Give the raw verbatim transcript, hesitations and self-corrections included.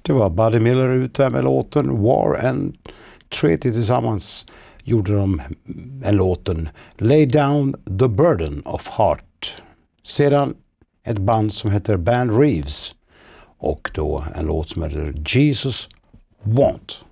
Det var Buddy Miller ute med låten War and Treaty. Tillsammans gjorde de en låten Lay Down the Burden of Heart. Sedan ett band som heter Band Reeves och då en låt som heter Jesus Want.